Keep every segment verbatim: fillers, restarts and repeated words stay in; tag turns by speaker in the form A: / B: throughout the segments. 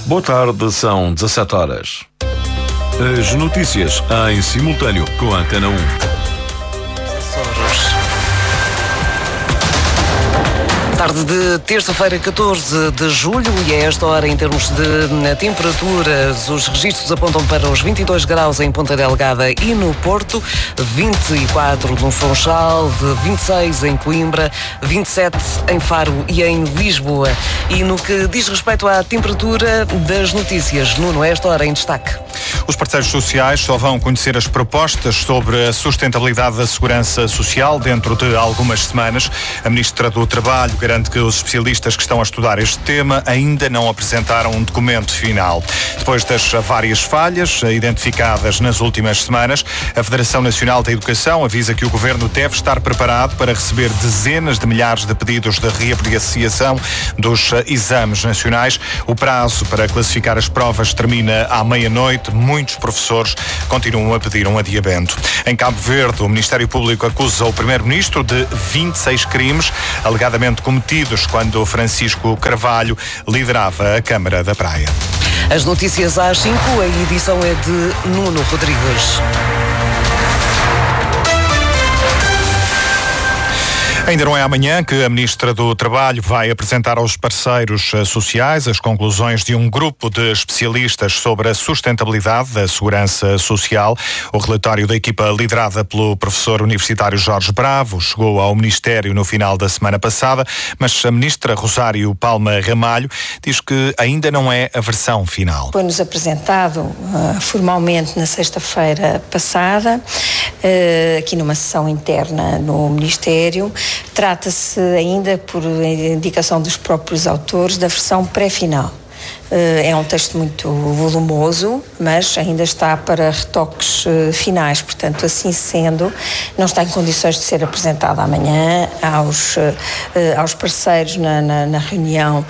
A: Boa tarde, são dezassete horas. As notícias em simultâneo com a Antena um.
B: Tarde de terça-feira, catorze de julho, e a esta hora, em termos de temperaturas, os registros apontam para os vinte e dois graus em Ponta Delgada e no Porto, vinte e quatro no Funchal, vinte e seis em Coimbra, vinte e sete em Faro e em Lisboa. E no que diz respeito à temperatura das notícias, Nuno, a esta hora em destaque.
C: Os parceiros sociais só vão conhecer as propostas sobre a sustentabilidade da segurança social dentro de algumas semanas. A Ministra do Trabalho garante que os especialistas que estão a estudar este tema ainda não apresentaram um documento final. Depois das várias falhas identificadas nas últimas semanas, a Federação Nacional da Educação avisa que o Governo deve estar preparado para receber dezenas de milhares de pedidos de reapreciação dos exames nacionais. O prazo para classificar as provas termina à meia-noite. Muitos professores continuam a pedir um adiamento. Em Cabo Verde, o Ministério Público acusa o Primeiro-Ministro de vinte e seis crimes, alegadamente cometidos quando Francisco Carvalho liderava a Câmara da Praia.
B: As notícias às cinco, a edição é de Nuno Rodrigues.
C: Ainda não é amanhã que a Ministra do Trabalho vai apresentar aos parceiros sociais as conclusões de um grupo de especialistas sobre a sustentabilidade da segurança social. O relatório da equipa liderada pelo professor universitário Jorge Bravo chegou ao Ministério no final da semana passada, mas a Ministra Rosário Palma Ramalho diz que ainda não é a versão final.
D: Foi-nos apresentado uh, formalmente na sexta-feira passada, uh, aqui numa sessão interna no Ministério. Trata-se ainda, por indicação dos próprios autores, da versão pré-final. É um texto muito volumoso, mas ainda está para retoques finais. Portanto, assim sendo, não está em condições de ser apresentado amanhã aos, aos parceiros na, na, na reunião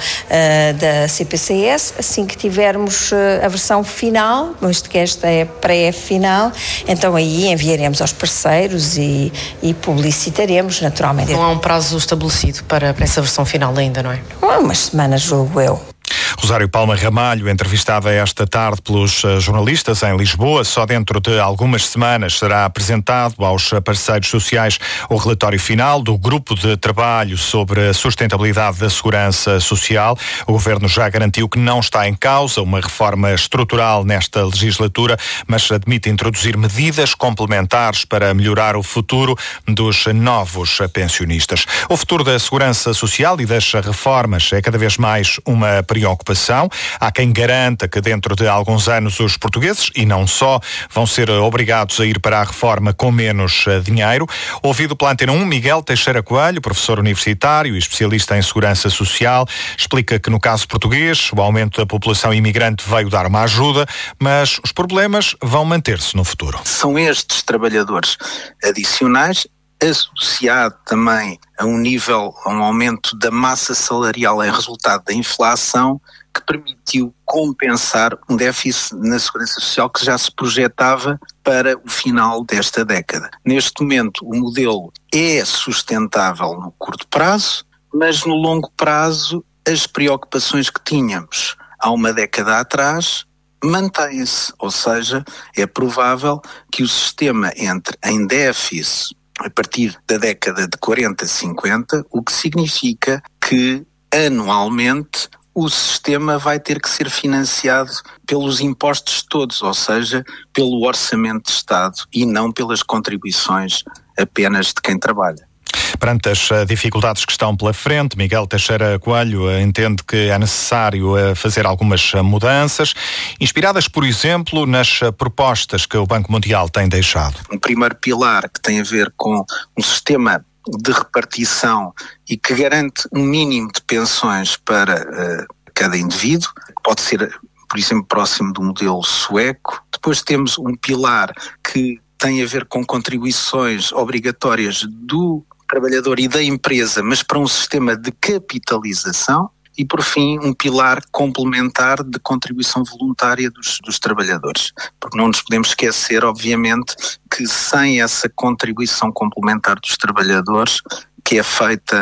D: da C P C S. Assim que tivermos a versão final, visto que esta é pré-final, então aí enviaremos aos parceiros e, e publicitaremos naturalmente.
E: Não há um prazo estabelecido para, para essa versão final ainda, não é?
D: Umas semanas, julgo eu.
C: Rosário Palma Ramalho, entrevistada esta tarde pelos jornalistas em Lisboa. Só dentro de algumas semanas será apresentado aos parceiros sociais o relatório final do Grupo de Trabalho sobre a Sustentabilidade da Segurança Social. O Governo já garantiu que não está em causa uma reforma estrutural nesta legislatura, mas admite introduzir medidas complementares para melhorar o futuro dos novos pensionistas. O futuro da segurança social e das reformas é cada vez mais uma preocupação. Há quem garanta que dentro de alguns anos os portugueses, e não só, vão ser obrigados a ir para a reforma com menos dinheiro. Ouvido pela Antena um, Miguel Teixeira Coelho, professor universitário e especialista em segurança social, explica que no caso português o aumento da população imigrante veio dar uma ajuda, mas os problemas vão manter-se no futuro.
F: São estes trabalhadores adicionais, associado também a um nível, a um aumento da massa salarial em resultado da inflação, que permitiu compensar um déficit na segurança social que já se projetava para o final desta década. Neste momento, o modelo é sustentável no curto prazo, mas no longo prazo as preocupações que tínhamos há uma década atrás mantêm-se, ou seja, é provável que o sistema entre em déficit a partir da década de quarenta, cinquenta, o que significa que anualmente o sistema vai ter que ser financiado pelos impostos todos, ou seja, pelo orçamento de Estado e não pelas contribuições apenas de quem trabalha.
C: Perante as dificuldades que estão pela frente, Miguel Teixeira Coelho entende que é necessário fazer algumas mudanças, inspiradas, por exemplo, nas propostas que o Banco Mundial tem deixado.
F: Um primeiro pilar que tem a ver com um sistema de repartição e que garante um mínimo de pensões para uh, cada indivíduo, que pode ser, por exemplo, próximo do modelo sueco. Depois temos um pilar que tem a ver com contribuições obrigatórias do trabalhador e da empresa, mas para um sistema de capitalização. E, por fim, um pilar complementar de contribuição voluntária dos, dos trabalhadores. Porque não nos podemos esquecer, obviamente, que sem essa contribuição complementar dos trabalhadores, que é feita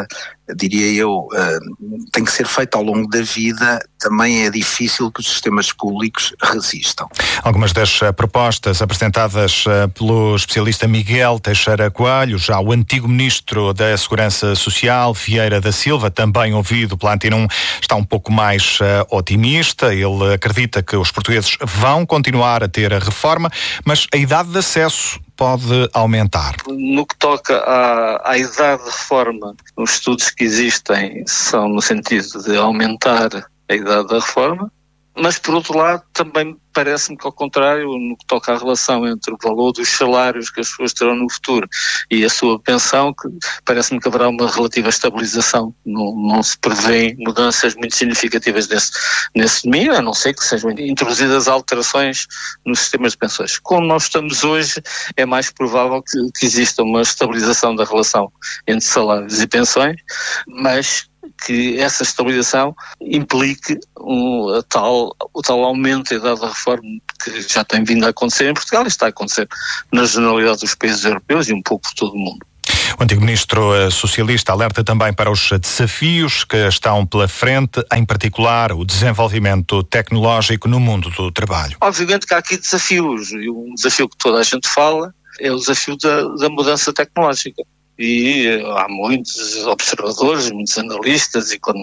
F: diria eu, tem que ser feita ao longo da vida, também é difícil que os sistemas públicos resistam.
C: Algumas das propostas apresentadas pelo especialista Miguel Teixeira Coelho, já o antigo Ministro da Segurança Social, Vieira da Silva, também ouvido pela Antena um, está um pouco mais uh, otimista. Ele acredita que os portugueses vão continuar a ter a reforma, mas a idade de acesso pode aumentar.
G: No que toca à, à idade de reforma, os estudos que existem são no sentido de aumentar a idade da reforma, mas por outro lado também parece-me que ao contrário, no que toca à relação entre o valor dos salários que as pessoas terão no futuro e a sua pensão, que parece-me que haverá uma relativa estabilização, não, não se prevêem mudanças muito significativas nesse, nesse domínio, a não ser que sejam introduzidas alterações nos sistemas de pensões. Como nós estamos hoje, é mais provável que, que exista uma estabilização da relação entre salários e pensões, mas que essa estabilização implique um, a tal, o tal aumento da idade da reforma que já tem vindo a acontecer em Portugal e está a acontecer na generalidade dos países europeus e um pouco por todo o mundo.
C: O antigo Ministro Socialista alerta também para os desafios que estão pela frente, em particular o desenvolvimento tecnológico no mundo do trabalho.
G: Obviamente que há aqui desafios, e um desafio que toda a gente fala é o desafio da, da mudança tecnológica. E há muitos observadores, muitos analistas, economistas,